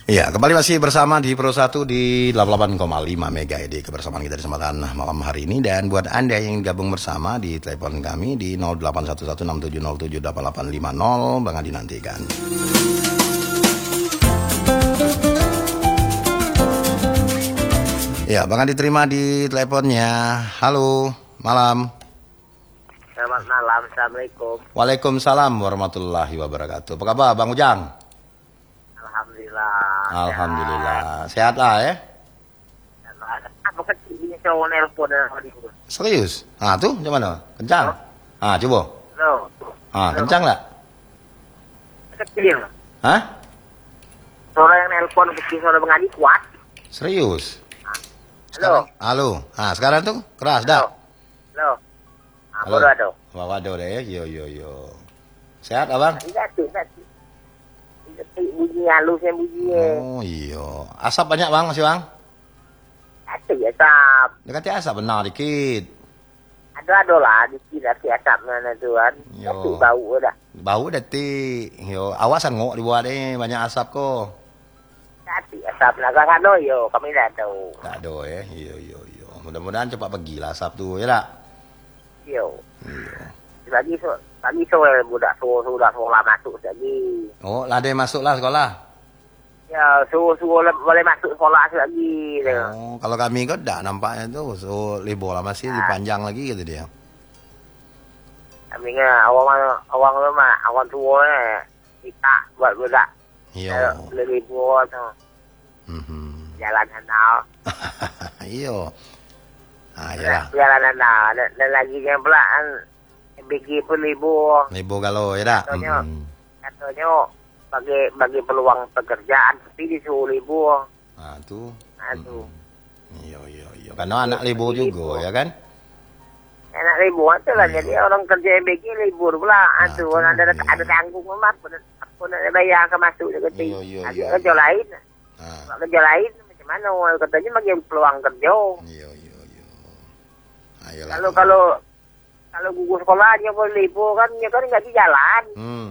Iya, kembali masih bersama di Pro 1 di 88,5 Mega di kebersamaan kita di kesempatan malam hari ini. Dan buat Anda yang gabung bersama di telepon kami di 081167078850, Bang Adi nantikan. Ya, Bang Adi terima di teleponnya. Halo, malam. Selamat malam, Assalamualaikum. Waalaikumsalam warahmatullahi wabarakatuh. Apa kabar Bang Ujang? Alhamdulillah. Alhamdulillah. Sehat lah ya? Apa kecilnya cowok nelpon tadi? Serius? Ah tuh, macam mana? Kencang? Ah, coba. Halo. Ah, kencang tak? Kecil. Hah? Suara yang nelpon kecil, suara Bang Adi kuat. Serius? Halo. Halo. Ah, sekarang tuh keras dah. Halo. Halo. Halo. Waduh deh, yo. Sehat abang? Tidak. Bunyi halus yang bunyi. Oh iya. Asap banyak bang, masih bang? Asap asap. Dekati asap benar dikit. Ada lah dikit asap mana tuan. Yo. Tapi bau dah. Bau detik. Yo, awas ngok dibuat banyak asap kok. Tapi asap nak ano yo, kami tak tahu. Tak ada ya. Yo. Mudah-mudahan cepat pergilah asap tuh, ya tak? Yo. Iya. Lagi soal budak sudah sekolah masuk lagi. Oh, lah dia masuklah sekolah. Ya, suruh boleh masuk sekolah lagi. Oh, kalau kami kan tak nampaknya tuh, so libur lah masih dipanjang lagi gitu dia. Kami awang tua kita buat budak. Iya. Libur tu. Jalan hanal. Iya. Ah, iyalah. Jalan hanal. Dan lagi yang pelan BG pun libur. Libur galau ya tak? Katanya bagi peluang pekerjaan tapi disuruh libur. Ah, tu. Aduh. Iya. Karena anak libur juga, ya kan? Anak libur tu lah. Jadi orang kerja BG libur pula. Aduh, ada tanggung memang. Pun ada bayar ke masuk dia kata. Ada kerja lain. Kerja lain macam mana? Katanya bagi peluang kerja. Iya. Ayolah. Kalau gugus sekolahnya boleh libur kan, dia kan nggak di jalan.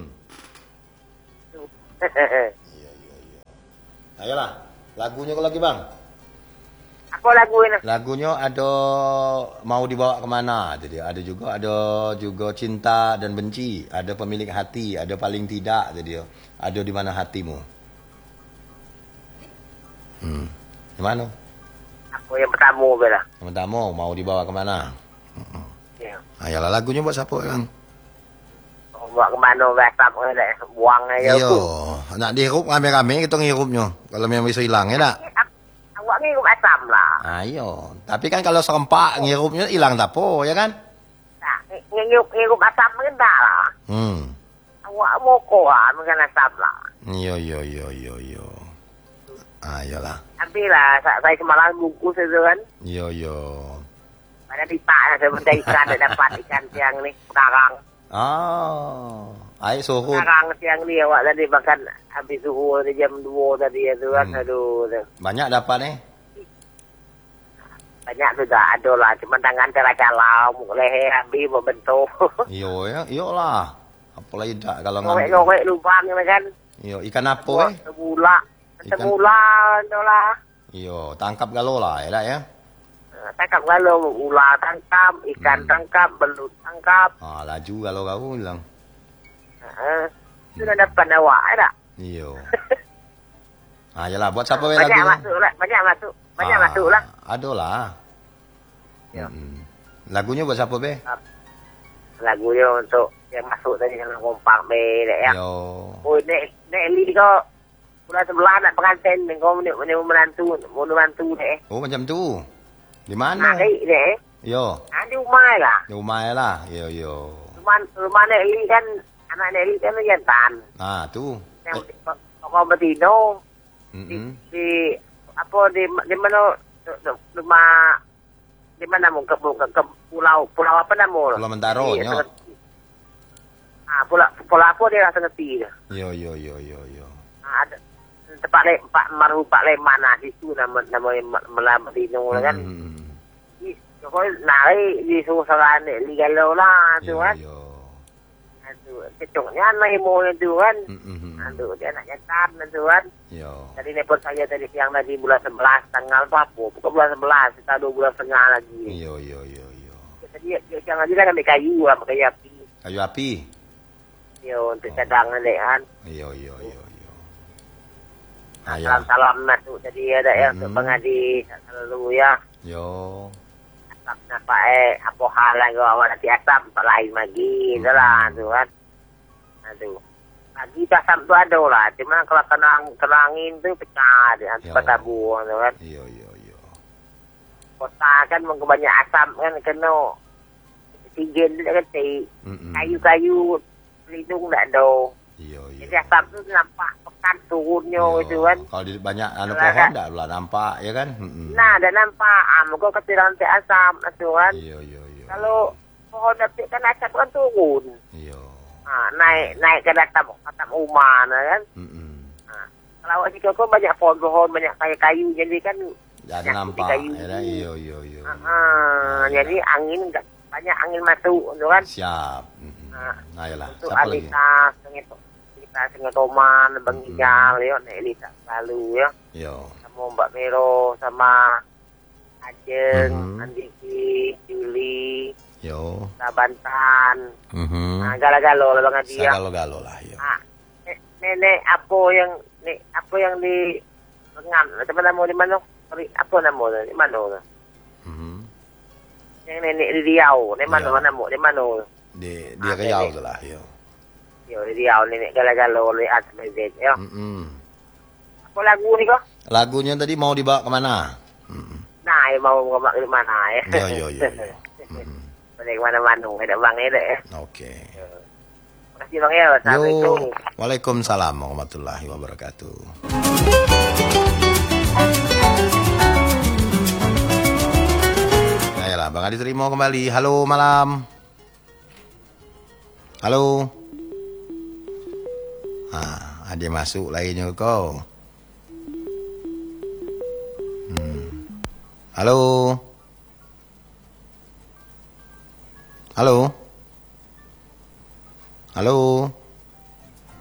Iya. Ayolah, lagunya kau lagi bang? Apa lagu ini? Lagunya ada mau dibawa kemana? Jadi ada juga cinta dan benci, ada pemilik hati, ada paling tidak. Jadi ada di mana hatimu? Di mana? Aku yang pertama bela. Yang pertama mau dibawa kemana? Ya. Ayolah lagunya buat siapa kan? Buat kemana besar buang aja Iya, aku. nak dihirup rame-rame kita ngihirupnya. Kalau memang bisa hilang ya tak? Awak ni asam lah. Ayo, tapi kan kalau serempak ngihirupnya hilang tak apa, ya kan? Nah, ngirup asam rendah lah. Awak moko lah dengan asam lah. Iya. Ayolah. Tapi lah, saya semalam bungkus itu kan. Iya. Pada pipa saya mencari ikan, ada dapat ikan siang ni, sekarang. Oh, air suhu. Sekarang siang ni awak tadi makan habis suhu jam 2 tadi itu kan. Aduh. Banyak dapat nih? Banyak sudah ada lah, cuma tangan terasa leher habis berbentuk. Iya lah. Apalagi tak kalau ngambil. Ngorek lubang kan. Iya, ikan apa Semula tu lah. Iya, tangkap galau lah ya tak ya? Tangkap galau, ular tangkap, ikan tangkap, belut tangkap. Ah, laju galau kau bilang. Sudah dapat awak tak? Iya. Yalah, buat siapa banyak lagu? Banyak masuk lah. Ada lah. Ya. Lagunya buat siapa be? Lagunya untuk yang masuk tadi yang kompak be ya. Yo. Oh, nek Eli kau bulan sebelah nak pengantin kau menantu deh. Oh, macam tu. Di mana? Deh. Yo. Di rumah lah. Di rumah lah. Yo. Rumah nek Eli kan anak nek Eli kan jantan. Ah, tu. Yang kau betino. Di mana rumah di mana mau ke pulau apa nama? Pulau Mentaro nya. Pulau apa dia rasa ngerti dia. Yo. Ada tempat Leman lah situ nama Melambatino kan. Kau nari di susaran ni galau lah tu kan. Aduh, cocoknya anak emo itu kan. Aduh, dia anak nyetan itu kan. Yo. Tadi nelpon saya tadi siang tadi bulan 11 tanggal berapa? Bukan bulan 11, kita 2 bulan setengah lagi. Yo. Tadi siang lagi kan ambil kayu api. Kayu api. Yo, untuk cadangan deh kan. Yo. Salam tuh tadi ada yang untuk pengadi selalu ya. Yo. Apa apa hal yang gua nanti asam lain lagi itulah tuh kan. Aduh. Lagi asam tuh ada lah, cuma kalau kenangin tuh pecah di antara tabung tuh kan. Yo. Kota kan banyak asam kan kena oksigen dia kan kayu-kayu lindung tak ada. Iya. Jadi asam tu nampak pekan turunnya itu kan. Kalau di banyak pohon tak lah nampak ya kan. Nah, dah nampak. Muka ketiran teh asam itu kan. Iya. Kalau pohon dapat kan asam kan turun. Iya. Naik ke atap rumah kan. Kalau jika kau banyak pohon banyak kayu jadi kan ada nampak ya. Iya. Jadi angin banyak angin masuk tu kan. Siap. Nah, yalah. Untuk Siapa lagi? Kita Toman, Bang Ijal, ya, Elisa lalu ya. Yo. Sama Mbak Mero, sama Ajeng, Andiki, Juli, Yo. Sabantan. Galo-galo lah Bang Adi ya. Galo-galo lah, yo. Nenek apa yang di Lengan, apa nama di mana? Apa nama di mana? Yang nenek di Riau, di mana nama? Di mana? Di Riau tu lah, yo. Yo, di Riau nenek galo-galo oleh Atmezet, ya. Apa lagu ni kok? Lagunya tadi mau dibawa ke mana? Nah, mau ke mana ya? Yo. Boleh ke mana-mana, ada bang ada ya. Oke. Terima kasih bang ya. Assalamualaikum. Waalaikumsalam warahmatullahi wabarakatuh. Nah, yalah, Bang Adi terima kembali. Halo malam. Halo. Ada masuk lainnya kau. Halo. Halo. Halo.